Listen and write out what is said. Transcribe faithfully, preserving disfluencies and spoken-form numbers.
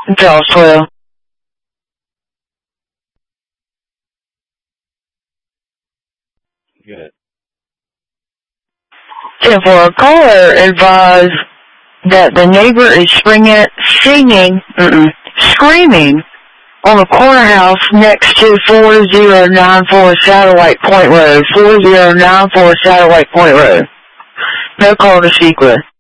Charles twelve. Good. ten four, caller advised that the neighbor is springing, singing, mm-mm, screaming on the corner house next to four zero nine four Satellite Point Road. four zero nine four Satellite Point Road. No call to speak with.